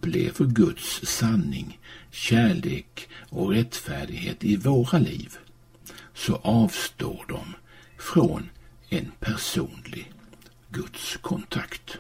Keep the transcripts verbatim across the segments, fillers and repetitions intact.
upplever Guds sanning, kärlek och rättfärdighet i våra liv, så avstår de från en personlig Guds kontakt.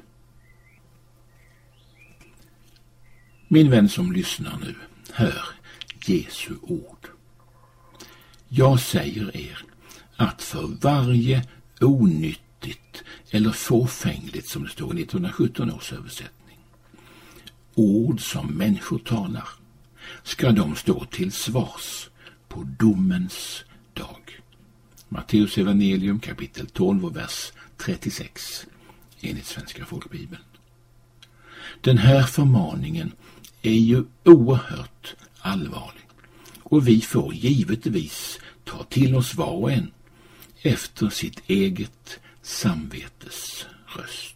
Min vän som lyssnar nu, hör Jesu ord. Jag säger er att för varje onyttigt eller fåfängligt, som det står i nittonhundrasjutton års översättning, ord som människor talar, ska de stå till svars på domens dag. Matteus evangelium kapitel tolv och vers trettiosex enligt Svenska folkbibeln. Den här förmaningen är ju oerhört allvarlig, och vi får givetvis ta till oss var och en efter sitt eget samvetes röst.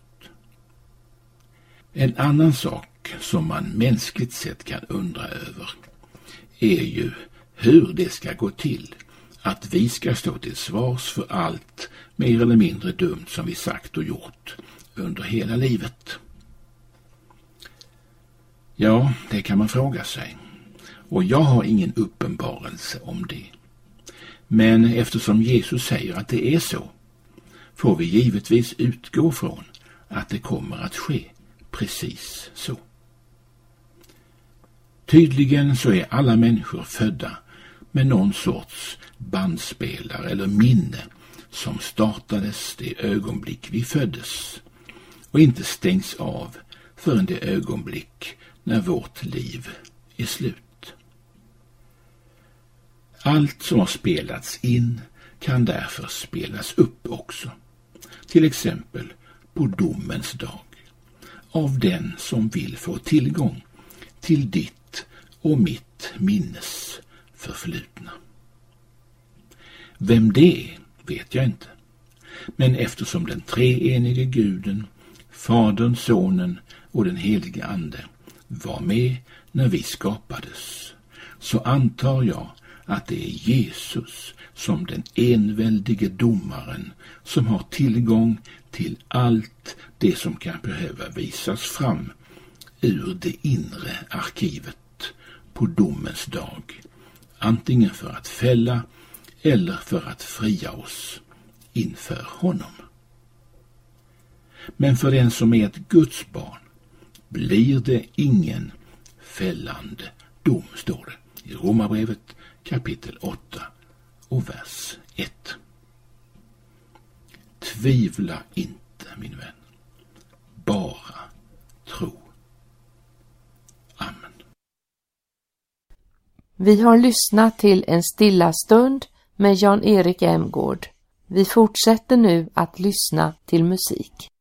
En annan sak som man mänskligt sett kan undra över är ju hur det ska gå till att vi ska stå till svars för allt mer eller mindre dumt som vi sagt och gjort under hela livet. Ja, det kan man fråga sig, och jag har ingen uppenbarelse om det. Men eftersom Jesus säger att det är så, får vi givetvis utgå från att det kommer att ske precis så. Tydligen så är alla människor födda med någon sorts bandspelare eller minne som startades det ögonblick vi föddes och inte stängs av förrän det ögonblick när vårt liv är slut. Allt som har spelats in kan därför spelas upp också, till exempel på domens dag, av den som vill få tillgång till ditt och mitt minnes förflutna. Vem det är vet jag inte, men eftersom den treenige Guden, Fadern, Sonen och den helige Ande var med när vi skapades, så antar jag att det är Jesus som den enväldige domaren som har tillgång till allt det som kan behöva visas fram ur det inre arkivet på domens dag, antingen för att fälla eller för att fria oss inför honom. Men för den som är ett Guds barn blir det ingen fällande dom, står det i Romarbrevet kapitel åtta och vers ett. Tvivla inte, min vän. Bara tro. Amen. Vi har lyssnat till En stilla stund med Jan-Erik Emgård. Vi fortsätter nu att lyssna till musik.